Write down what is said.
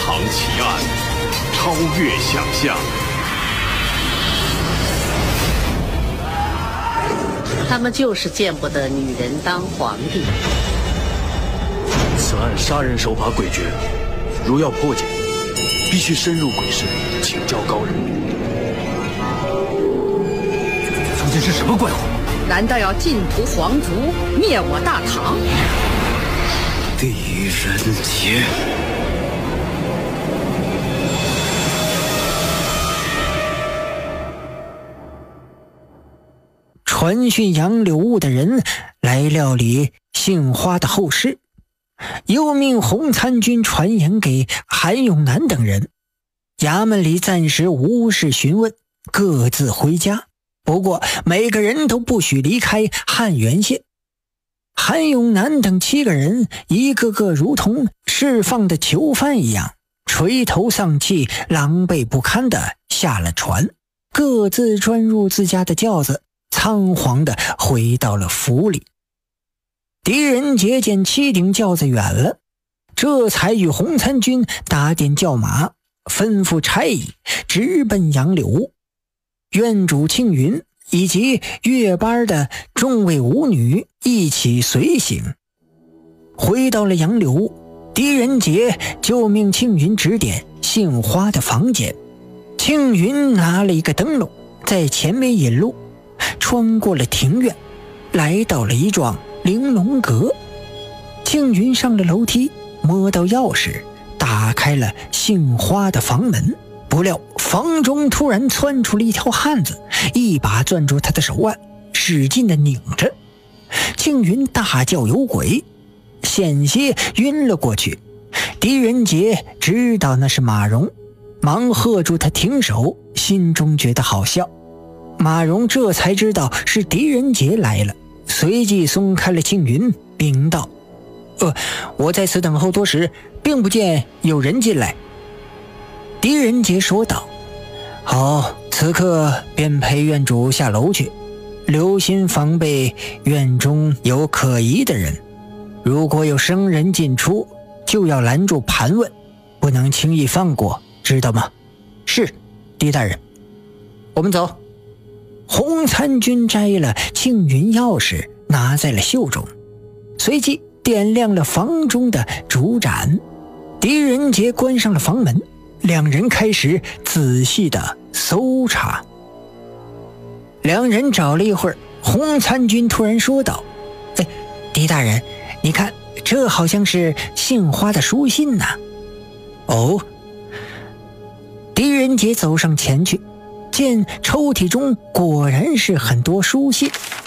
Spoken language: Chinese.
藏奇案，超越想象。 他们就是见不得女人当皇帝。 此案杀人手法诡谲，如要破解，必须深入鬼市，请教高人。 究竟是什么怪物？ 难道要尽屠皇族，灭我大唐？ 狄仁杰。 传讯杨柳雾的人来料理杏花的后事，又命洪参军传言给韩永南等人。衙门里暂时无事询问，各自回家。不过每个人都不许离开汉源县。韩永南等7个人一个个如同释放的囚犯一样，垂头丧气，狼狈不堪地下了船，各自钻入自家的轿子，仓皇地回到了府里。狄仁杰见7顶轿子远了，这才与洪参军打点轿马，吩咐差役直奔杨柳屋。院主庆云以及月班的众位舞女一起随行。回到了杨柳屋，狄仁杰就命庆云指点杏花的房间。庆云拿了一个灯笼，在前面引路，穿过了庭院，来到了一幢玲珑阁。庆云上了楼梯，摸到钥匙，打开了杏花的房门。不料房中突然窜出了一条汉子，一把攥住他的手腕，使劲地拧着。庆云大叫有鬼，险些晕了过去。狄仁杰知道那是马蓉，忙喝住他停手，心中觉得好笑。马蓉这才知道是狄仁杰来了，随即松开了庆云，禀道：我在此等候多时，并不见有人进来。狄仁杰说道：好，此刻便陪院主下楼去，留心防备院中有可疑的人，如果有生人进出，就要拦住盘问，不能轻易放过，知道吗？是，狄大人。我们走。洪参军摘了庆云钥匙，拿在了袖中，随即点亮了房中的烛盏。狄仁杰关上了房门，两人开始仔细的搜查。两人找了一会儿，洪参军突然说道：狄大人，你看，这好像是杏花的书信呐。哦。狄仁杰走上前去，见抽屉中果然是很多书信。